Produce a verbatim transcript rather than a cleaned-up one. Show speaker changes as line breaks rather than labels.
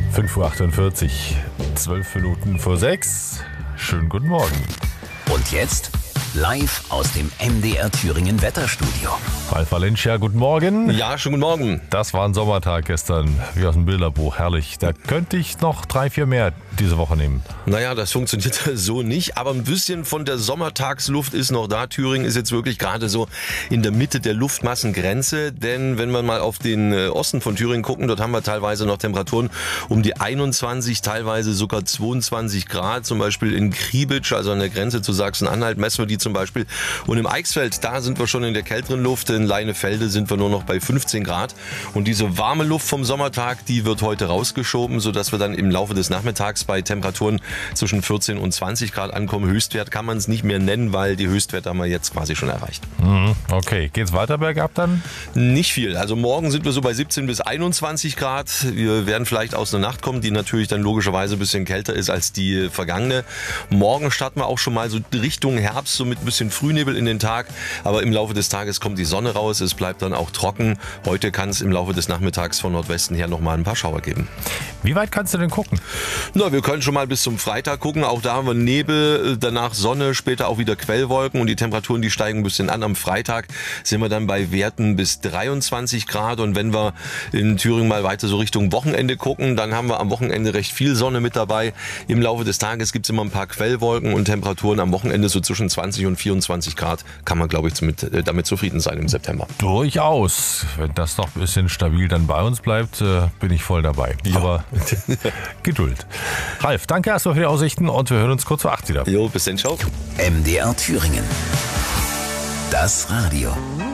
fünf Uhr achtundvierzig, zwölf Minuten vor sechs. Schönen guten Morgen.
Und jetzt live aus dem M D R Thüringen Wetterstudio.
Ralf Valencia, guten Morgen.
Ja, schönen guten Morgen.
Das war ein Sommertag gestern, wie aus dem Bilderbuch, herrlich. Da könnte ich noch drei, vier mehr diese Woche nehmen.
Naja, das funktioniert so nicht, aber ein bisschen von der Sommertagsluft ist noch da. Thüringen ist jetzt wirklich gerade so in der Mitte der Luftmassengrenze, denn wenn wir mal auf den Osten von Thüringen gucken, dort haben wir teilweise noch Temperaturen um die einundzwanzig, teilweise sogar zweiundzwanzig Grad, zum Beispiel in Kriebitsch, also an der Grenze zu Sachsen-Anhalt, messen wir die zum Beispiel. Und im Eichsfeld, da sind wir schon in der kälteren Luft, in Leinefelde sind wir nur noch bei fünfzehn Grad. Und diese warme Luft vom Sommertag, die wird heute rausgeschoben, sodass wir dann im Laufe des Nachmittags bei Temperaturen zwischen vierzehn und zwanzig Grad ankommen. Höchstwert kann man es nicht mehr nennen, weil die Höchstwerte haben wir jetzt quasi schon erreicht.
Okay, geht's weiter bergab dann?
Nicht viel. Also morgen sind wir so bei siebzehn bis einundzwanzig Grad. Wir werden vielleicht aus einer Nacht kommen, die natürlich dann logischerweise ein bisschen kälter ist als die vergangene. Morgen starten wir auch schon mal so Richtung Herbst, so mit ein bisschen Frühnebel in den Tag. Aber im Laufe des Tages kommt die Sonne raus. Es bleibt dann auch trocken. Heute kann es im Laufe des Nachmittags von Nordwesten her noch mal ein paar Schauer geben.
Wie weit kannst du denn gucken?
Na, wir können schon mal bis zum Freitag gucken. Auch da haben wir Nebel, danach Sonne, später auch wieder Quellwolken und die Temperaturen, die steigen ein bisschen an. Am Freitag sind wir dann bei Werten bis dreiundzwanzig Grad und wenn wir in Thüringen mal weiter so Richtung Wochenende gucken, dann haben wir am Wochenende recht viel Sonne mit dabei. Im Laufe des Tages gibt es immer ein paar Quellwolken und Temperaturen am Wochenende so zwischen zwanzig und vierundzwanzig Grad. Kann man, glaube ich, mit, äh, damit zufrieden sein im September.
Durchaus. Wenn das noch ein bisschen stabil dann bei uns bleibt, äh, bin ich voll dabei.
Ja.
Aber Geduld. Ralf, danke erstmal für die Aussichten und wir hören uns kurz vor acht wieder.
Jo, bis dann, ciao.
M D R Thüringen. Das Radio.